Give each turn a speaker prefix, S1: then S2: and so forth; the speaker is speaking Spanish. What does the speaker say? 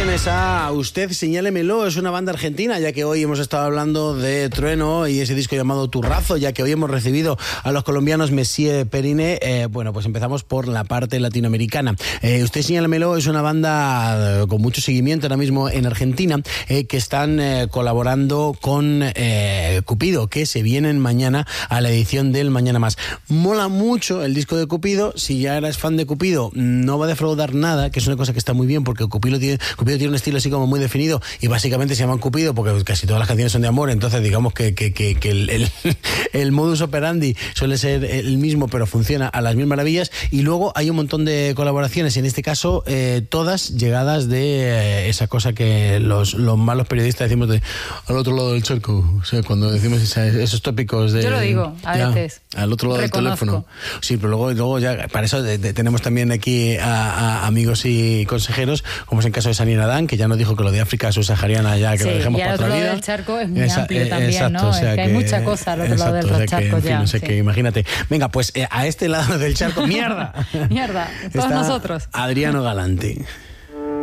S1: tienes a Usted Señálemelo, es una banda argentina, ya que hoy hemos estado hablando de Trueno y ese disco llamado Turrazo, ya que hoy hemos recibido a los colombianos Messier Perine. Bueno, pues empezamos por la parte latinoamericana. Usted Señálemelo es una banda con mucho seguimiento ahora mismo en Argentina, que están colaborando con Cupido, que se vienen mañana a la edición del Mañana Más. Mola mucho el disco de Cupido. Si ya eres fan de Cupido, no va a defraudar nada, que es una cosa que está muy bien, porque Cupido tiene un estilo así como muy definido y básicamente se llaman Cupido porque casi todas las canciones son de amor, entonces digamos que el modus operandi suele ser el mismo, pero funciona a las mil maravillas. Y luego hay un montón de colaboraciones, en este caso todas llegadas de esa cosa que los malos periodistas decimos de al otro lado del charco, o sea, cuando decimos esos tópicos de...
S2: Yo lo digo, a veces.
S1: Al otro lado del teléfono. Sí, pero luego ya, para eso tenemos también aquí a amigos y consejeros, como es en caso de Sani Nadán, que ya nos dijo que lo de África subsahariana ya que lo dejemos para otra vida. Y al otro lado
S2: del charco es muy amplio también, exacto, ¿no?
S1: O sea
S2: es que hay mucha cosa al otro lado del charco ya.
S1: No sé qué, imagínate. Venga, pues a este lado del charco, ¡mierda!
S2: ¡Mierda! Todos nosotros.
S1: Adriano Galante.